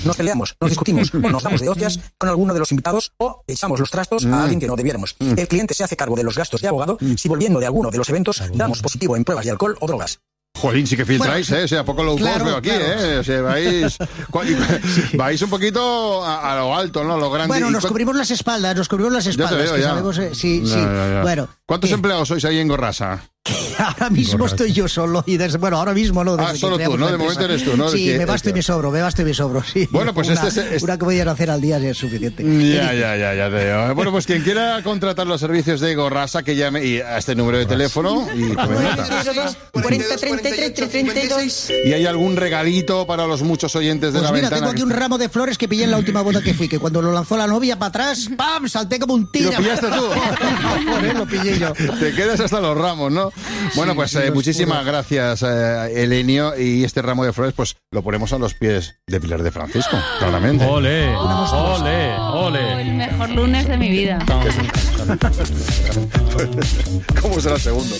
nos peleamos, nos discutimos o nos damos de hostias con alguno de los invitados o echamos los trastos a alguien que no debiéramos. El cliente se hace cargo de los gastos de abogado si volviendo de alguno de los eventos damos positivo en pruebas de alcohol o drogas. Jolín, sí que filtráis, O sea, poco low cost veo aquí, O sea, vais un poquito a lo alto, ¿no? A lo grande. Bueno, nos cubrimos las espaldas, Ya te veo, que ya. sabemos, sí. Bueno, ¿cuántos empleados sois ahí en Gorrasa? Ahora mismo estoy yo solo y ahora mismo no. Solo tú, ¿no? De momento eres tú, ¿no? Sí, me basto y me sobro, sí. Bueno, pues una que voy a hacer al día es suficiente. Ya te digo. Bueno, pues quien quiera contratar los servicios de Gorrasa, que llame a este número de teléfono y comenta. 40 33 32. ¿Y hay algún regalito para los muchos oyentes de La Ventana? Tengo aquí un ramo de flores que pillé en la última boda que fui, que cuando lo lanzó la novia para atrás, ¡pam!, salté como un tigre. ¿Lo pillaste tú? Lo pillé yo. Te quedas hasta los ramos, ¿no? Bueno, pues muchísimas gracias, Elenio, y este ramo de flores pues lo ponemos a los pies de Pilar de Francisco, claramente. ¡Ole! ¡Ole! El mejor lunes de mi vida. ¿Cómo será el segundo?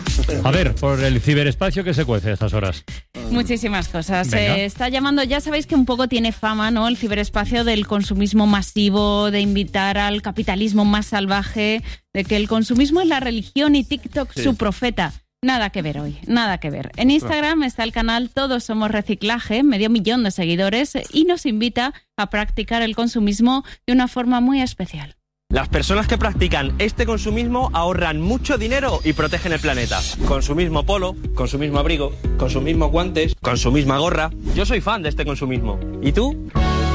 A ver, por el ciberespacio, ¿qué se cuece a estas horas? Muchísimas cosas. Está llamando, ya sabéis que un poco tiene fama, ¿no? El ciberespacio del consumismo masivo, de invitar al capitalismo más salvaje, de que el consumismo es la religión y TikTok su profeta. Nada que ver hoy, nada que ver. En Instagram está el canal Todos Somos Reciclaje, 500.000 de seguidores, y nos invita a practicar el consumismo de una forma muy especial. Las personas que practican este consumismo ahorran mucho dinero y protegen el planeta. Con su mismo polo, con su mismo abrigo, con sus mismos guantes, con su misma gorra. Yo soy fan de este consumismo. ¿Y tú?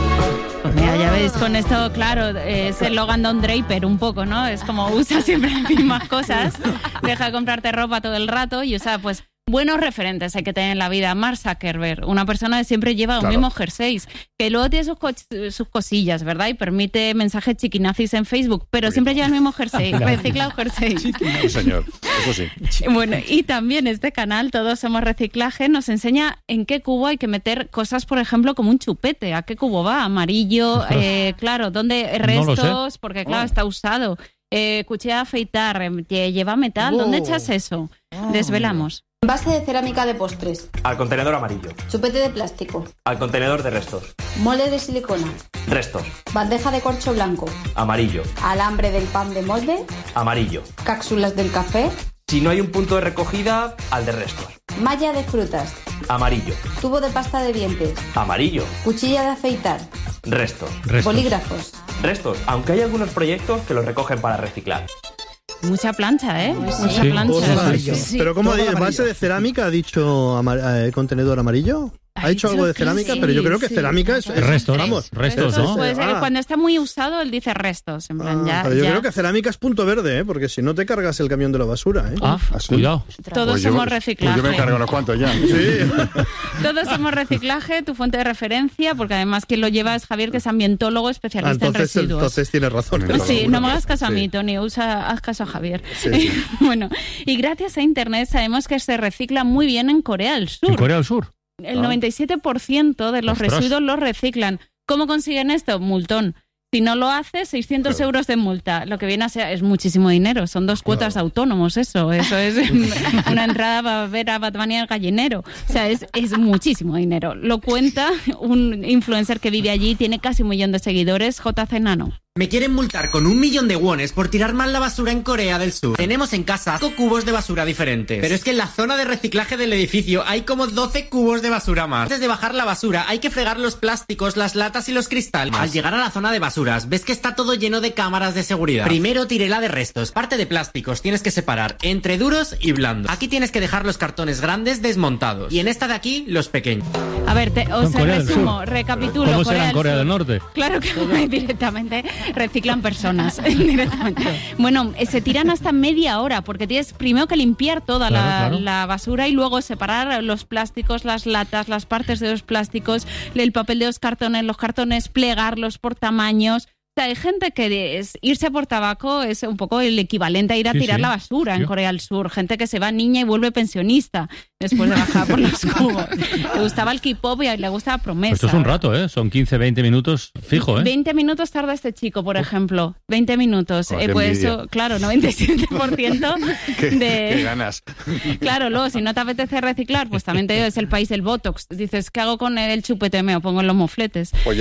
Pues mira, ya veis, con esto, claro, es el Logan Don Draper un poco, ¿no? Es como usa siempre las mismas cosas, deja de comprarte ropa todo el rato y usa, pues, buenos referentes hay que tener en la vida. Mark Zuckerberg, una persona que siempre lleva los mismos jerseys, que luego tiene sus cosillas, ¿verdad? Y permite mensajes chiquinazis en Facebook, pero siempre lleva el mismo jersey, recicla un jersey. Sí, señor, eso sí. Bueno, y también este canal, Todos Somos Reciclaje, nos enseña en qué cubo hay que meter cosas, por ejemplo, como un chupete. ¿A qué cubo va? Amarillo, claro, ¿dónde restos? No porque, claro, está usado. Cuchilla de afeitar, lleva metal, ¿dónde echas eso? Desvelamos. Base de cerámica de postres. Al contenedor amarillo. Chupete de plástico. Al contenedor de restos. Molde de silicona. Restos. Bandeja de corcho blanco. Amarillo. Alambre del pan de molde. Amarillo. Cápsulas del café. Si no hay un punto de recogida, al de restos. Malla de frutas. Amarillo. Tubo de pasta de dientes. Amarillo. Cuchilla de afeitar. Restos. Bolígrafos. Restos, aunque hay algunos proyectos que los recogen para reciclar. Mucha plancha, ¿eh? Mucha plancha. Sí. Pero ¿cómo base de cerámica ha dicho contenedor amarillo? Ha dicho algo de cerámica, pero yo creo que cerámica es restos, restos, ¿no? Puede ser que cuando está muy usado, él dice restos, en plan, pero yo creo que cerámica es punto verde, porque si no te cargas el camión de la basura, cuidado. Todos somos reciclaje. Pues yo me cargo unos cuantos ya. Sí. Todos somos reciclaje, tu fuente de referencia, porque además quien lo lleva es Javier, que es ambientólogo especialista en residuos. Entonces tienes razón. Sí, no me hagas caso a mí, Tony, haz caso a Javier. Sí. Bueno, y gracias a Internet sabemos que se recicla muy bien en Corea del Sur. ¿En Corea del Sur? El 97% de los residuos los reciclan. ¿Cómo consiguen esto? Multón. Si no lo hace, 600 euros de multa. Lo que viene a ser es muchísimo dinero. Son 2 cuotas de autónomos, eso. Eso es una entrada para ver a Batman y al gallinero. O sea, es muchísimo dinero. Lo cuenta un influencer que vive allí, tiene casi 1 millón de seguidores, JC Nano. Me quieren multar con 1 millón de wones por tirar mal la basura en Corea del Sur. Tenemos en casa 5 cubos de basura diferentes. Pero es que en la zona de reciclaje del edificio hay como 12 cubos de basura más. Antes de bajar la basura hay que fregar los plásticos, las latas y los cristales. Al llegar a la zona de basuras ves que está todo lleno de cámaras de seguridad. Primero tiré la de restos. Parte de plásticos tienes que separar entre duros y blandos. Aquí tienes que dejar los cartones grandes desmontados. Y en esta de aquí, los pequeños. A ver, os resumo, recapitulo. ¿Cómo será en Corea del Norte? Claro que directamente reciclan personas directamente. Bueno, se tiran hasta media hora porque tienes primero que limpiar toda la basura y luego separar los plásticos, las latas, las partes de los plásticos, el papel de los cartones, plegarlos por tamaños. O sea, hay gente que irse a por tabaco es un poco el equivalente a ir a tirar la basura en Corea del Sur. Gente que se va niña y vuelve pensionista después de bajar por los cubos. Le gustaba el K-pop y le gustaba Promesa. Esto es un rato, ¿eh? Son 15, 20 minutos fijo, ¿eh? 20 minutos tarda este chico, por ejemplo. 20 minutos. Pues eso, claro, 97% ¿Qué ganas? Claro, luego, si no te apetece reciclar, pues también te digo, es el país del Botox. Dices, ¿qué hago con el chupete? Me lo pongo en los mofletes. Pues